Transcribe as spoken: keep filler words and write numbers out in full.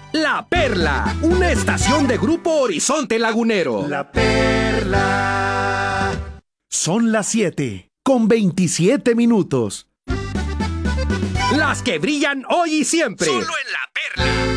La Perla, una estación de Grupo Horizonte Lagunero. La Perla. Son las siete con veintisiete minutos. Las que brillan hoy y siempre. Solo en La Perla.